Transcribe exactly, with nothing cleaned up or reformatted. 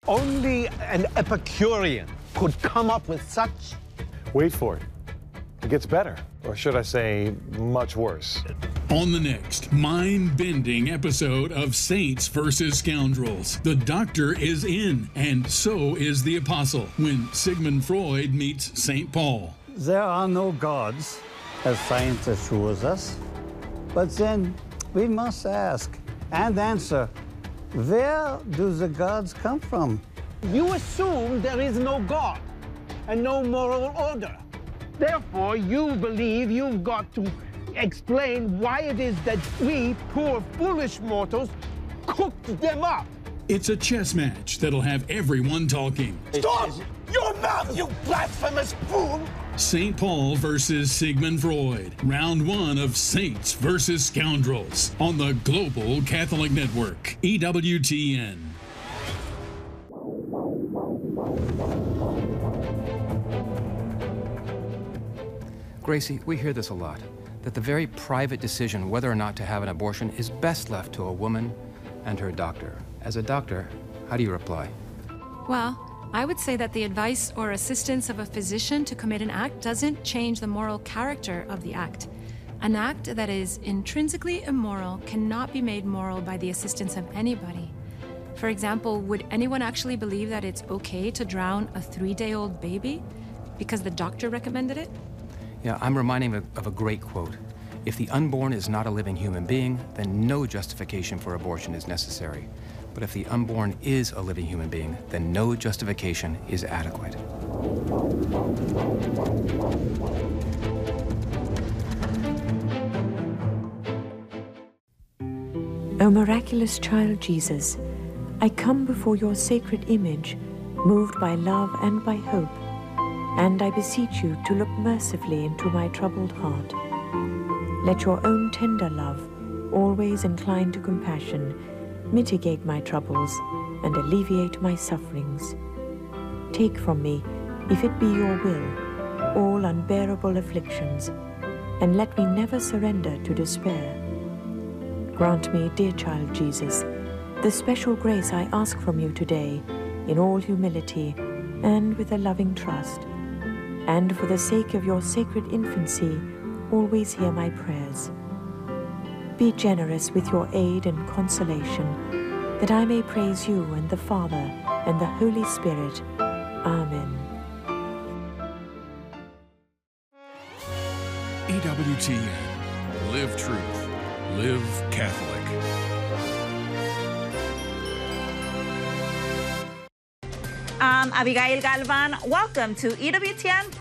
Only an Epicurean could come up with such... Wait for it. It gets better. Or should I say, much worse. On the next mind-bending episode of Saints versus Scoundrels, the doctor is in, and so is the apostle, when Sigmund Freud meets Saint Paul. There are no gods, as science assures us. But then we must ask and answer, where do the gods come from? You assume there is no God and no moral order. Therefore, you believe you've got to explain why it is that we, poor, foolish mortals, cooked them up. It's a chess match that'll have everyone talking. Stop your mouth, you blasphemous fool! Saint Paul versus Sigmund Freud. Round one of Saints versus Scoundrels on the Global Catholic Network, E W T N. Gracie, we hear this a lot, that the very private decision whether or not to have an abortion is best left to a woman and her doctor. As a doctor, how do you reply? Well, I would say that the advice or assistance of a physician to commit an act doesn't change the moral character of the act. An act that is intrinsically immoral cannot be made moral by the assistance of anybody. For example, would anyone actually believe that it's okay to drown a three-day-old baby because the doctor recommended it? Yeah, I'm reminding of, of a great quote. If the unborn is not a living human being, then no justification for abortion is necessary. But if the unborn is a living human being, then no justification is adequate. O miraculous child Jesus, I come before your sacred image, moved by love and by hope, and I beseech you to look mercifully into my troubled heart. Let your own tender love, always inclined to compassion, mitigate my troubles and alleviate my sufferings. Take from me, if it be your will, all unbearable afflictions, and let me never surrender to despair. Grant me, dear child Jesus, the special grace I ask from you today, in all humility and with a loving trust. And for the sake of your sacred infancy, always hear my prayers. Be generous with your aid and consolation, that I may praise you and the Father and the Holy Spirit. Amen. E W T N. Live truth. Live Catholic. I'm Abigail Galvan. Welcome to E W T N